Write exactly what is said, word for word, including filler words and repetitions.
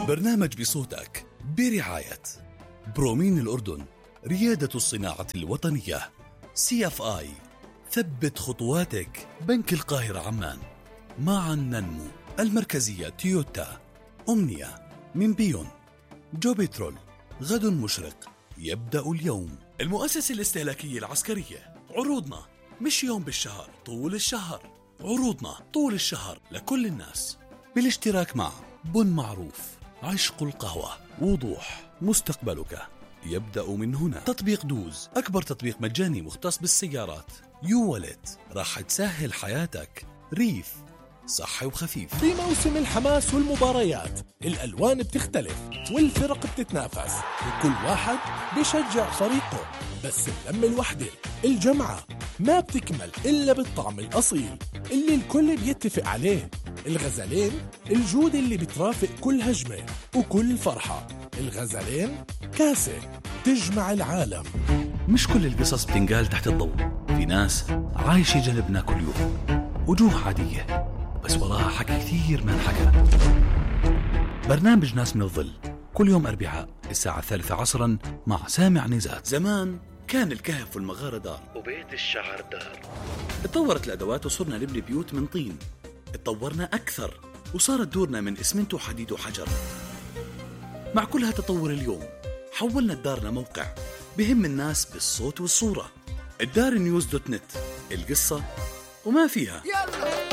برنامج بصوتك برعاية برومين الأردن، ريادة الصناعة الوطنية. سي اف آي، ثبت خطواتك. بنك القاهرة عمان، معا ننمو. المركزية تويوتا. أمنية من بيون. جوبيترول، غد مشرق يبدأ اليوم. المؤسسة الاستهلاكية العسكرية، عروضنا مش يوم بالشهر، طول الشهر. عروضنا طول الشهر لكل الناس، بالاشتراك مع بن معروف، عشق القهوة، وضوح. مستقبلك يبدأ من هنا. تطبيق دوز، أكبر تطبيق مجاني مختص بالسيارات. يو ولت، راح تسهل حياتك. ريف، صحي وخفيف. في موسم الحماس والمباريات الألوان بتختلف والفرق بتتنافس وكل واحد بيشجع فريقه، بس اللمة الوحدة، الجمعة، ما بتكمل إلا بالطعم الأصيل اللي الكل بيتفق عليه. الغزلين، الجودة اللي بترافق كل هجمة وكل فرحة. الغزلين، كاسة تجمع العالم. مش كل القصص بتنقال تحت الضوء. في ناس عايشة جنبنا كل يوم، وجوه عادية بس وراها حكي كثير ما انحكى. برنامج ناس من الظل كل يوم أربعاء الساعة الثالثة عصرا مع سامع نزات. زمان كان الكهف والمغارة دار وبيت الشعر دار. اتطورت الأدوات وصرنا نبني بيوت من طين. اتطورنا أكثر وصارت دورنا من إسمنت وحديد وحجر. مع كل هالتطور اليوم حولنا الدار لموقع بهم الناس بالصوت والصورة. الدار نيوز دوت نت، القصة وما فيها. يلا.